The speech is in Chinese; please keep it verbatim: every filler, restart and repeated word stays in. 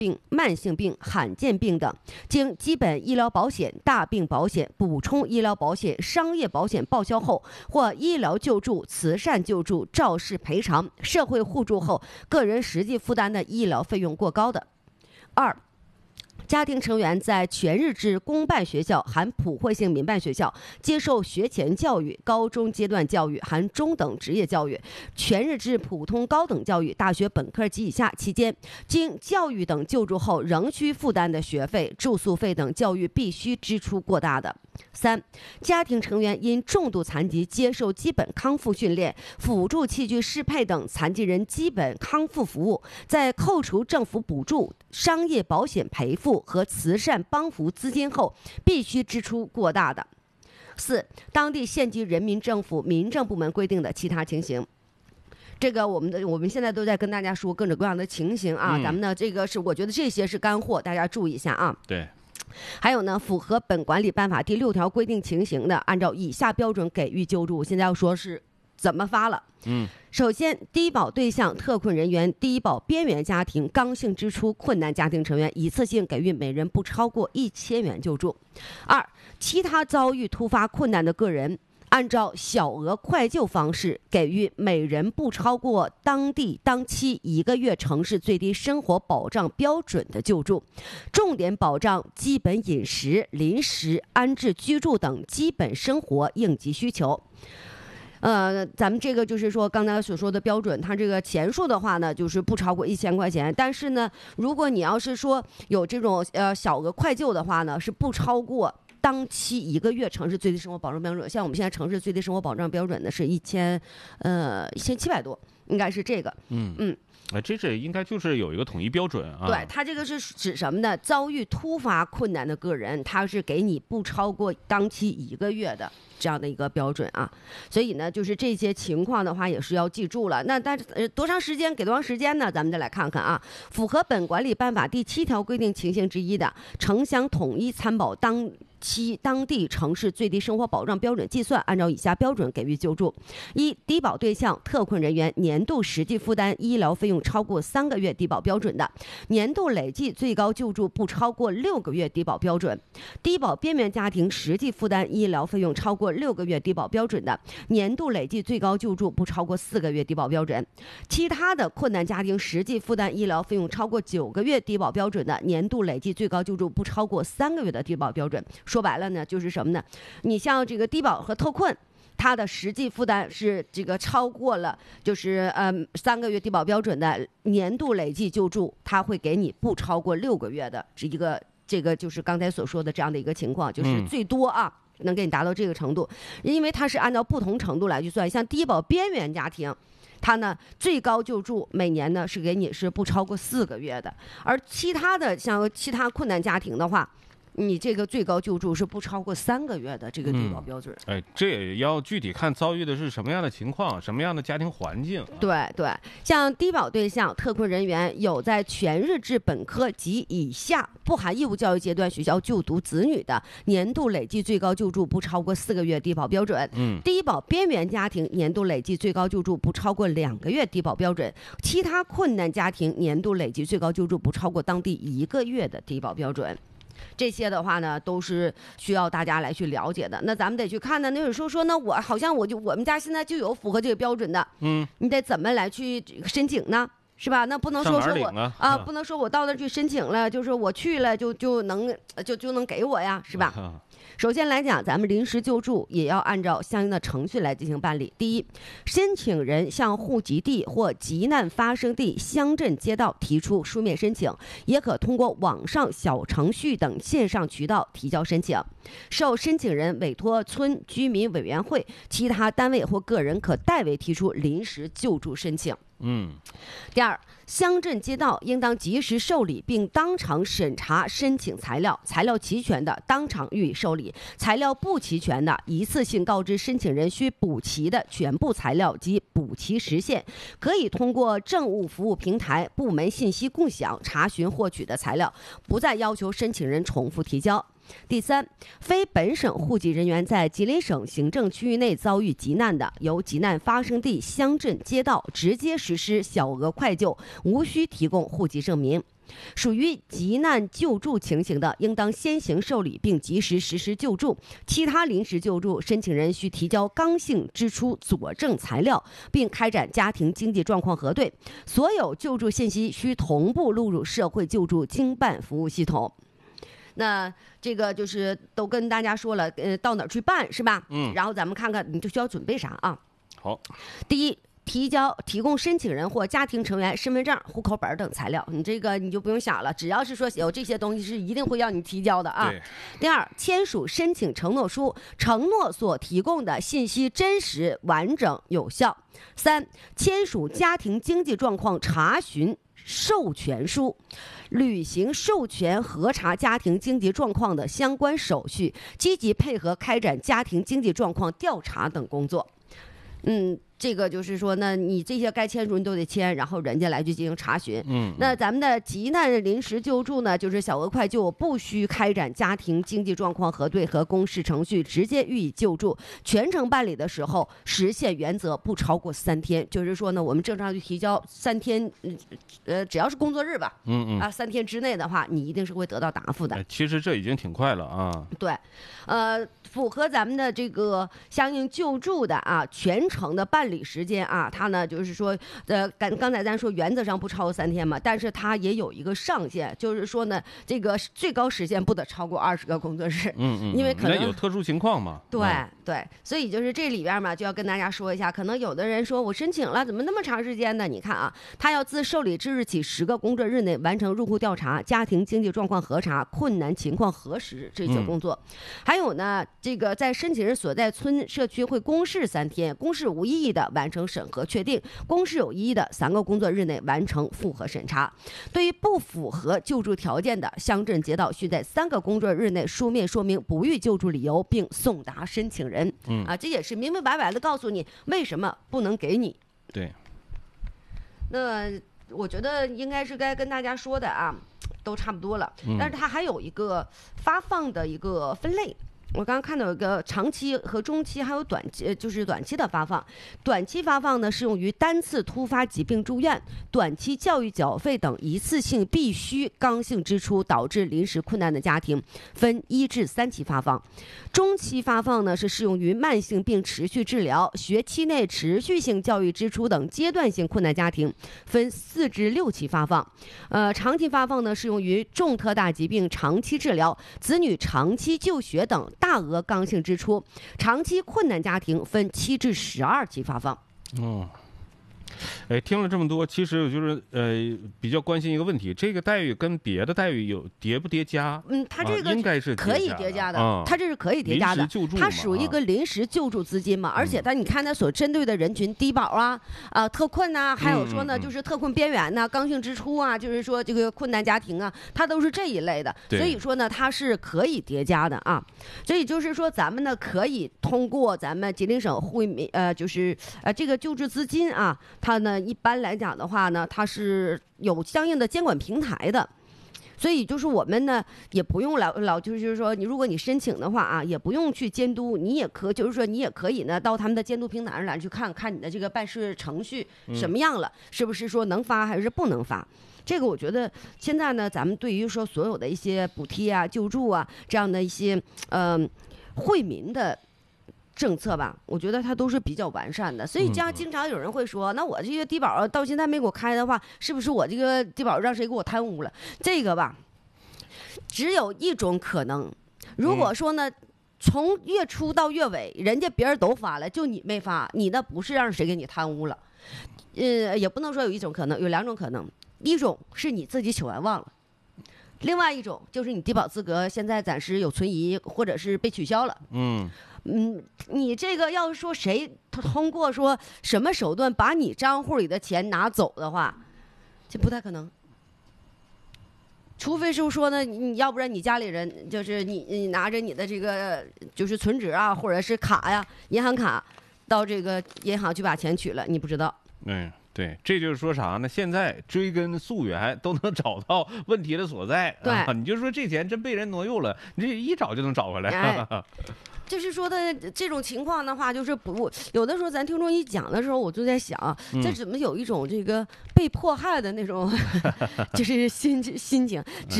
病、慢性病、罕见病等，经基本医疗保险、大病保险、补充医疗保险、商业保险报销后，或医疗救助、慈善救助、肇事赔偿、社会互助后，个人实际负担的医疗费用过高的。二、家庭成员在全日制公办学校（含普惠性民办学校）接受学前教育、高中阶段教育（含中等职业教育）、全日制普通高等教育（大学本科及以下）期间，经教育等救助后仍需负担的学费、住宿费等教育必须支出过大的。三、家庭成员因重度残疾接受基本康复训练、辅助器具适配等残疾人基本康复服务，在扣除政府补助、商业保险赔付和慈善帮扶资金后，必须支出过大的。四、当地县级人民政府民政部门规定的其他情形。这个我们的我们现在都在跟大家说各种各样的情形啊，嗯、咱们呢这个是我觉得这些是干货，大家注意一下啊。 对。 还有呢，符合本管理办法第六条规定情形的，按照以下标准给予救助。现在要说是怎么发了。 嗯， 首先，低保对象、特困人员、低保边缘家庭、刚性支出困难家庭成员，一次性给予每人不超过一千元救助。二、其他遭遇突发困难的个人，按照小额快救方式给予每人不超过当地当期一个月城市最低生活保障标准的救助，重点保障基本饮食、临时安置居住等基本生活应急需求。呃，咱们这个就是说刚才所说的标准，它这个钱数的话呢，就是不超过一千块钱。但是呢，如果你要是说有这种呃小额快救的话呢，是不超过当期一个月城市最低生活保障标准。像我们现在城市最低生活保障标准呢是一千，呃一千七百多，应该是这个。 嗯嗯。啊，这这应该就是有一个统一标准啊。 对，它这个是指什么呢？遭遇突发困难的个人，他是给你不超过当期一个月的这样的一个标准啊。所以呢，就是这些情况的话，也是要记住了。那但是呃多长时间给多长时间呢？咱们再来看看啊。符合本管理办法第七条规定情形之一的，城乡统一参保当期当地城市最低生活保障标准计算，按照以下标准给予救助：一、低保对象、特困人员年度实际负担医疗费用超过三个月低保标准的，年度累计最高救助不超过六个月低保标准；低保边缘家庭实际负担医疗费用超过六个月低保标准的，年度累计最高救助不超过四个月低保标准；其他的困难家庭实际负担医疗费用超过九个月低保标准的，年度累计最高救助不超过三个月的低保标准。说白了呢，就是什么呢？你像这个低保和特困，它的实际负担是这个超过了，就是呃三个月低保标准的，年度累计救助，它会给你不超过六个月的这一个这个就是刚才所说的这样的一个情况，就是最多啊。嗯，能给你达到这个程度，因为它是按照不同程度来去算。像低保边缘家庭，它呢最高救助每年呢是给你是不超过四个月的，而其他的像其他困难家庭的话，你这个最高救助是不超过三个月的这个低保标准。 嗯、哎，这也要具体看遭遇的是什么样的情况，什么样的家庭环境。 对对，像低保对象、特困人员有在全日制本科及以下不含义务教育阶段学校就读子女的，年度累计最高救助不超过四个月低保标准。 嗯， 低保边缘家庭年度累计最高救助不超过两个月低保标准。其他困难家庭年度累计最高救助不超过当地一个月的低保标准。这些的话呢，都是需要大家来去了解的。那咱们得去看呢。那有时候说，那我好像我就我们家现在就有符合这个标准的， 嗯， 你得怎么来去申请呢？是吧？那不能说说我啊, 啊，不能说我到那去申请了，就是我去了就就能就就能给我呀，是吧？ 啊首先来讲，咱们临时救助也要按照相应的程序来进行办理。第一，申请人向户籍地或急难发生地乡镇街道提出书面申请，也可通过网上小程序等线上渠道提交申请。受申请人委托村居民委员会、其他单位或个人可代为提出临时救助申请。 嗯， 第二，乡镇街道应当及时受理并当场审查申请材料，材料齐全的当场予以受理，材料不齐全的一次性告知申请人需补齐的全部材料及补齐时限，可以通过政务服务平台部门信息共享查询获取的材料，不再要求申请人重复提交。第三，非本省户籍人员在吉林省行政区域内遭遇急难的，由急难发生地乡镇街道直接实施小额快救，无需提供户籍证明。 属于急难救助情形的，应当先行受理并及时实施救助。其他临时救助，申请人需提交刚性支出佐证材料，并开展家庭经济状况核对。所有救助信息需同步录入社会救助经办服务系统。那这个就是都跟大家说了，呃，到哪儿去办是吧？ 嗯。 然后咱们看看你就需要准备啥啊？ 好。 第一，提交提供申请人或家庭成员身份证、户口本等材料。你这个你就不用想了，只要是说有这些东西是一定会让你提交的啊。第二，签署申请承诺书，承诺所提供的信息真实、完整、有效。三，签署家庭经济状况查询授权书，履行授权核查家庭经济状况的相关手续，积极配合开展家庭经济状况调查等工作。嗯，这个就是说呢，你这些该签署你都得签，然后人家来去进行查询。 嗯， 那咱们的急难临时救助呢，就是小额快救不需开展家庭经济状况核对和公示程序，直接予以救助。全程办理的时候，时限原则不超过三天。就是说呢，我们正常去提交三天，呃，只要是工作日吧， 嗯嗯啊，三天之内的话，你一定是会得到答复的。 哎，其实这已经挺快了啊。 对，呃。符合咱们的这个相应救助的啊，全程的办理时间啊，它呢就是说，呃，刚刚才咱说原则上不超过三天嘛，但是它也有一个上限，就是说呢，这个最高时限不得超过二十个工作日。 嗯嗯， 因为可能有特殊情况嘛。 对、嗯、对，所以就是这里边嘛，就要跟大家说一下，可能有的人说我申请了，怎么那么长时间呢？你看啊，他要自受理之日起十个工作日内完成入户调查、家庭经济状况核查、困难情况核实这些工作，嗯、还有呢。这个在申请人所在村社区会公示三天，公示无异议的完成审核确定，公示有异议的三个工作日内完成复核审查。对于不符合救助条件的乡镇街道，需在三个工作日内书面说明不予救助理由，并送达申请人。 嗯啊，这也是明明白白的告诉你为什么不能给你。 对。 那我觉得应该是该跟大家说的啊，都差不多了。 嗯、 但是它还有一个发放的一个分类。我刚刚看到有个长期和中期，还有短期，就是短期的发放。短期发放呢，适用于单次突发疾病住院、短期教育缴费等一次性必须刚性支出导致临时困难的家庭，分一至三期发放。中期发放呢，是适用于慢性病持续治疗、学期内持续性教育支出等阶段性困难家庭，分四至六期发放。呃，长期发放呢，适用于重特大疾病长期治疗、子女长期就学等大额刚性支出。长期困难家庭分七至十二期发放。 哦，哎，听了这么多，其实我就是呃比较关心一个问题，这个待遇跟别的待遇有叠不叠加？ 嗯，它这个、 啊、应该是可以叠加的， 啊、 它这是可以叠加的。它属于一个临时救助资金嘛， 啊、 而且它你看它所针对的人群，低保啊、啊、呃、特困呐、啊，还有说呢、嗯、就是特困边缘呐、啊、刚性支出啊，就是说这个困难家庭啊，它都是这一类的。所以说呢，它是可以叠加的啊。所以就是说，咱们呢可以通过咱们吉林省惠民呃，就是呃这个救助资金啊。它呢，一般来讲的话呢，它是有相应的监管平台的，所以就是我们呢也不用老老就是说，你如果你申请的话啊，也不用去监督，你也可就是说你也可以呢到他们的监督平台上来去看看你的这个办事程序什么样了，嗯、是不是说能发还是不能发？这个我觉得现在呢，咱们对于说所有的一些补贴啊、救助啊这样的一些嗯、呃、惠民的政策吧，我觉得它都是比较完善的，所以这样经常有人会说，那我这个低保到现在没给我开的话，是不是我这个低保让谁给我贪污了？这个吧，只有一种可能，如果说呢，从月初到月尾，人家别人都发了，就你没发，你那不是让谁给你贪污了？呃，也不能说有一种可能，有两种可能，一种是你自己取完忘了。另外一种就是你低保资格现在暂时有存疑，或者是被取消了。 嗯嗯，你这个要是说谁通过说什么手段把你账户里的钱拿走的话，这不太可能。除非是说呢，你要不然你家里人就是你你拿着你的这个就是存折啊，或者是卡呀、银行卡，到这个银行去把钱取了，你不知道。 嗯。对，这就是说啥呢？现在追根溯源都能找到问题的所在。 对， 啊、你就说这钱真被人挪用了，你这一找就能找回来。 哎就是说的这种情况的话，就是不有的时候咱听众一讲的时候，我就在想， 嗯这怎么有一种这个被迫害的那种，就是心心情。